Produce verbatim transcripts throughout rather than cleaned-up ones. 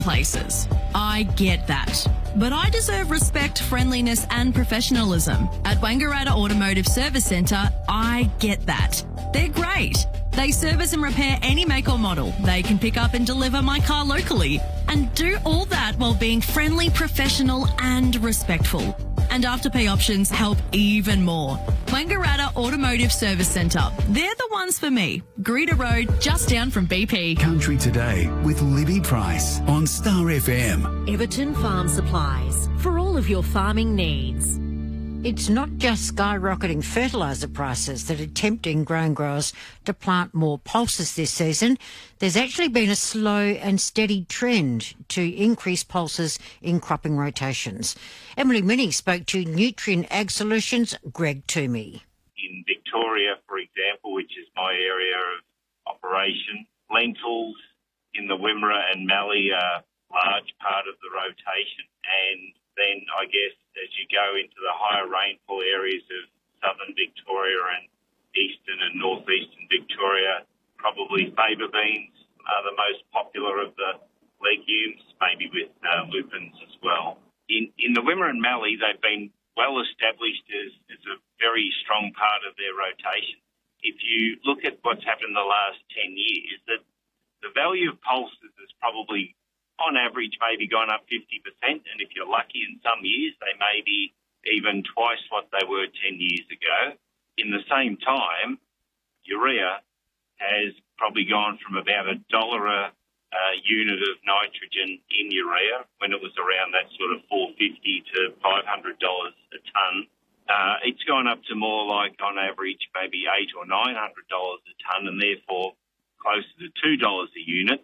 places. I get that. But I deserve respect, friendliness and professionalism. At Wangaratta Automotive Service Centre, I get that. They're great. They service and repair any make or model. They can pick up and deliver my car locally and do all that while being friendly, professional and respectful. And Afterpay options help even more. Wangaratta Automotive Service Centre. They're the ones for me. Greeter Road, just down from B P. Country Today with Libby Price on Star F M. Everton Farm Supplies for all of your farming needs. It's not just skyrocketing fertiliser prices that are tempting grain growers to plant more pulses this season. There's actually been a slow and steady trend to increase pulses in cropping rotations. Emily Minnie spoke to Nutrien Ag Solutions' Greg Toomey. In Victoria, for example, which is my area of operation, lentils in the Wimmera and Mallee are a large part of the rotation, and then I guess as you go into the higher rainfall areas of southern Victoria and eastern and northeastern Victoria, probably faba beans are the most popular of the legumes, maybe with uh, lupins as well. In in the Wimmera and Mallee, they've been well established as, as a very strong part of their rotation. If you look at what's happened in the last ten years, that the value of pulses has probably on average maybe gone up fifty percent, and if you're lucky in some years, they may be even twice what they were ten years ago. In the same time, urea has probably gone from about a dollar a uh, unit of nitrogen in urea when it was around that sort of four fifty to five hundred dollars a tonne. Uh, it's gone up to more like on average maybe eight or nine hundred dollars a tonne, and therefore closer to two dollars a unit.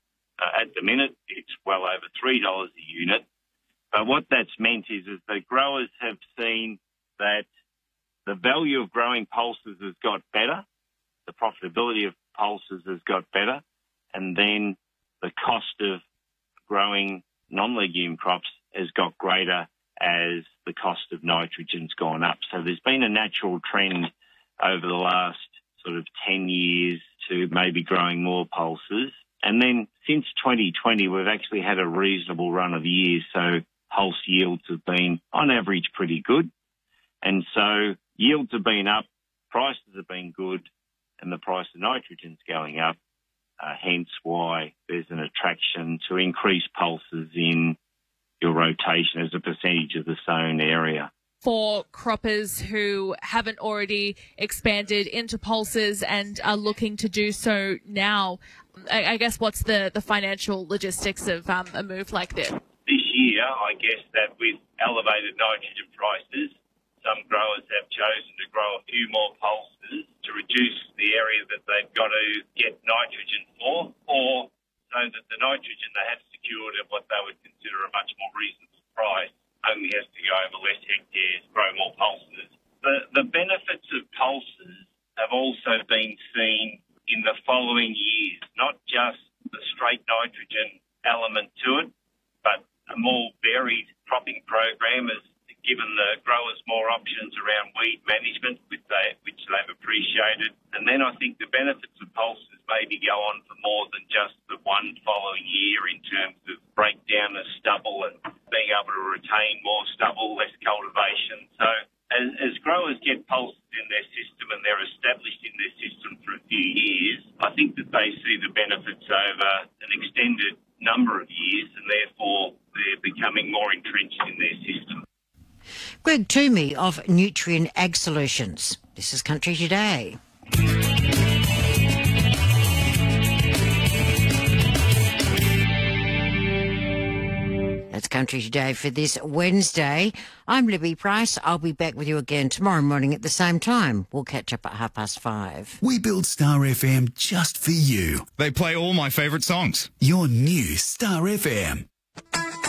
Uh, at the minute, it's well over three dollars a unit. But what that's meant is, is that growers have seen that the value of growing pulses has got better, the profitability of pulses has got better, and then the cost of growing non-legume crops has got greater as the cost of nitrogen's gone up. So there's been a natural trend over the last sort of ten years to maybe growing more pulses. And then since twenty twenty, we've actually had a reasonable run of years, so pulse yields have been, on average, pretty good. And so yields have been up, prices have been good, and the price of nitrogen's going up, uh, hence why there's an attraction to increase pulses in your rotation as a percentage of the sown area. For croppers who haven't already expanded into pulses and are looking to do so now, I, I guess what's the, the financial logistics of um, a move like this? This year, I guess that with elevated nitrogen prices, some growers have chosen to grow a few more pulses to reduce the area that they've got to get nitrogen for, or so that the nitrogen they have secured at what they would consider a much more reasonable price only has to go over less hectares, grow more pulses. The, the benefits of pulses have also been seen in the following years, not just the straight nitrogen element to it, but a more varied cropping program has given the growers more options around weed management, which, they, which they've appreciated. And then I think the benefits of pulses maybe go on for more than just the one following year in terms of breakdown of stubble and being able to retain more stubble, less cultivation. So as, as growers get pulses in their system and they're established in their system for a few years, I think that they see the benefits over an extended number of years, and therefore they're becoming more entrenched in their system. Greg Toomey of Nutrien Ag Solutions. This is Country Today. That's Country Today for this Wednesday. I'm Libby Price. I'll be back with you again tomorrow morning at the same time. We'll catch up at half past five. We build Star F M just for you. They play all my favourite songs. Your new Star F M.